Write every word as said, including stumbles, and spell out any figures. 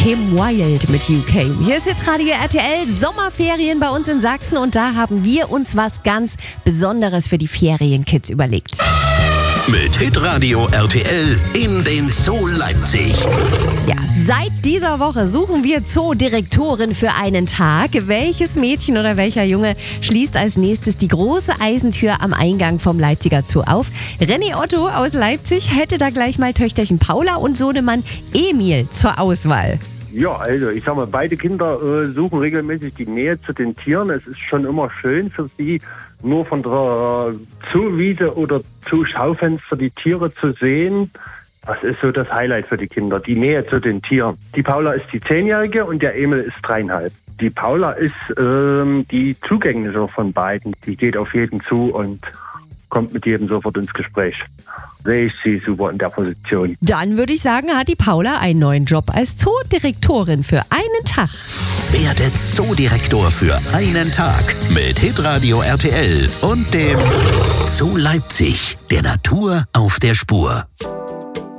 Kim Wilde mit You Came. Hier ist Hitradio R T L, Sommerferien bei uns in Sachsen und da haben wir uns was ganz Besonderes für die Ferienkids überlegt. Mit Hitradio R T L in den Zoo Leipzig. Ja, seit dieser Woche suchen wir Zoodirektorin für einen Tag. Welches Mädchen oder welcher Junge schließt als nächstes die große Eisentür am Eingang vom Leipziger Zoo auf? René Otto aus Leipzig hätte da gleich mal Töchterchen Paula und Sohnemann Emil zur Auswahl. Ja, also ich sag mal, beide Kinder äh, suchen regelmäßig die Nähe zu den Tieren. Es ist schon immer schön für sie, nur von der Zoowiese oder Zooschaufenster die Tiere zu sehen. Das ist so das Highlight für die Kinder, die Nähe zu den Tieren. Die Paula ist die Zehnjährige und der Emil ist dreieinhalb. Die Paula ist ähm, die zugängliche von beiden. Die geht auf jeden zu und kommt mit jedem sofort ins Gespräch. Sehe ich sie super in der Position. Dann würde ich sagen, hat die Paula einen neuen Job als Zoodirektorin für einen Tag. Werde Zoodirektor für einen Tag mit Hitradio R T L und dem Zoo Leipzig, der Natur auf der Spur.